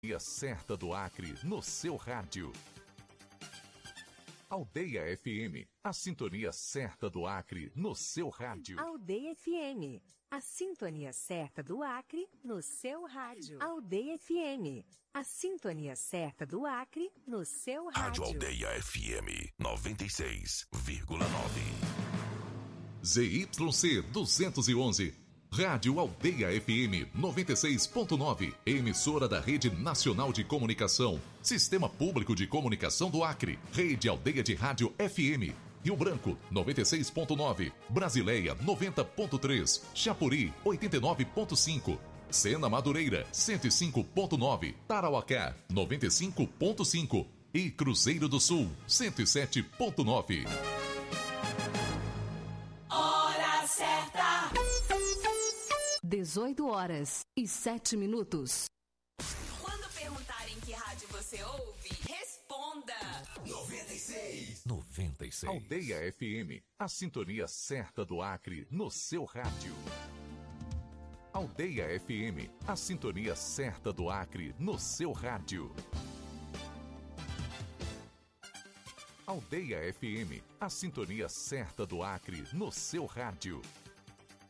sintonia certa do Acre no seu rádio. Aldeia FM, a sintonia certa do Acre no seu rádio. Aldeia FM, a sintonia certa do Acre no seu rádio. Aldeia FM, a sintonia certa do Acre no seu rádio. Rádio Aldeia FM 96,9. ZYC 211, Rádio Aldeia FM 96.9, emissora da Rede Nacional de Comunicação, Sistema Público de Comunicação do Acre, Rede Aldeia de Rádio FM, Rio Branco 96.9, Brasileia 90.3, Chapuri 89.5, Sena Madureira 105.9, Tarauacá 95.5 e Cruzeiro do Sul 107.9. Hora certa. 18h07. Quando perguntarem que rádio você ouve, responda 96. Aldeia FM, a sintonia certa do Acre no seu rádio. Aldeia FM, a sintonia certa do Acre no seu rádio. Aldeia FM, a sintonia certa do Acre no seu rádio.